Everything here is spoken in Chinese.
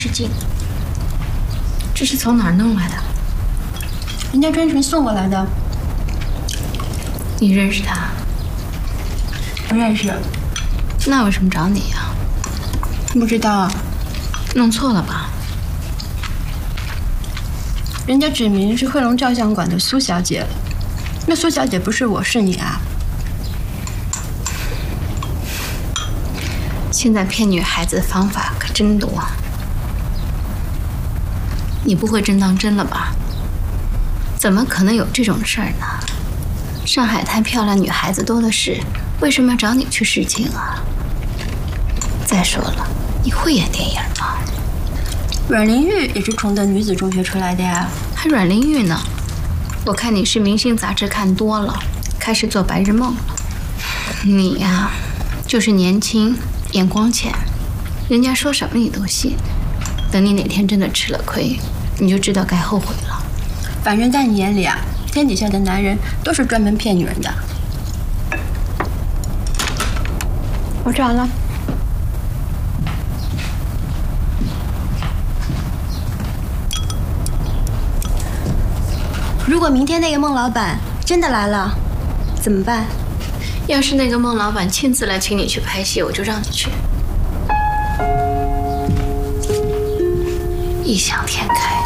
试镜，这是从哪儿弄来的？ 人家专程送过来的。 你认识他？ 不认识。 那为什么找你呀？ 不知道啊。 弄错了吧？ 人家指明是汇龙照相馆的苏小姐，那苏小姐不是我，是你啊。 现在骗女孩子的方法可真多。你不会真当真了吧？怎么可能有这种事儿呢？上海滩漂亮女孩子多的是，为什么要找你去试镜啊？再说了，你会演电影吗？ 阮玲玉也是崇德女子中学出来的呀。 还阮玲玉呢？我看你是明星杂志看多了，开始做白日梦了。你呀，就是年轻，眼光浅，人家说什么你都信。等你哪天真的吃了亏，你就知道该后悔了。 反正在你眼里啊，天底下的男人都是专门骗女人的。我吃完了。如果明天那个孟老板真的来了，怎么办？ 要是那个孟老板亲自来请你去拍戏，我就让你去。异想天开。